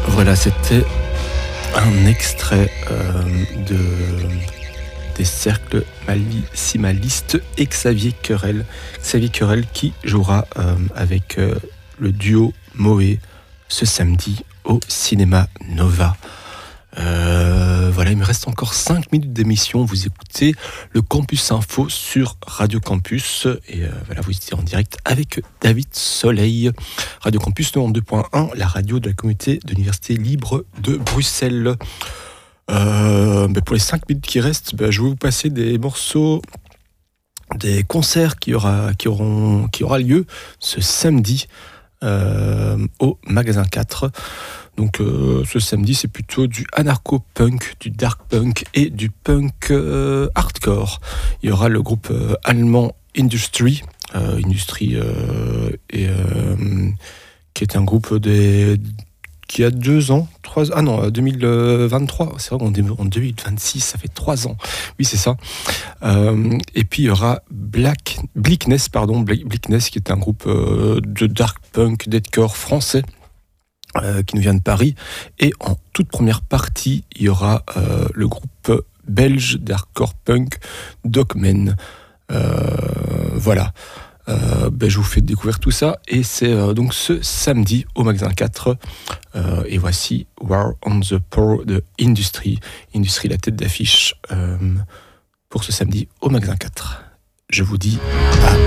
Voilà, c'était un extrait des cercles maximalistes et Xavier Querelle. Xavier Querelle qui jouera avec le duo Moé ce samedi au Cinéma Nova. Voilà, il me reste encore 5 minutes d'émission. Vous écoutez le Campus Info sur Radio Campus. Et voilà, vous étiez en direct avec David Soleil. Radio Campus 92.1, la radio de la communauté de l'Université libre de Bruxelles. Pour les 5 minutes qui restent, je vais vous passer des morceaux des concerts qui aura lieu ce samedi au Magasin 4. Donc ce samedi, c'est plutôt du anarcho-punk, du dark punk et du punk hardcore. Il y aura le groupe allemand Industry, qui est un groupe qui a 2 ans, 2023, c'est vrai qu'on est en 2026, ça fait 3 ans. Oui, c'est ça. Et puis il y aura Bleakness, qui est un groupe de dark punk, deathcore français, qui nous vient de Paris. Et en toute première partie, il y aura le groupe belge d'hardcore punk Dogmen. Voilà. Je vous fais découvrir tout ça. Et c'est donc ce samedi au Magasin 4. Et voici War on the Power de Industry. Industry, la tête d'affiche pour ce samedi au Magasin 4. Je vous dis à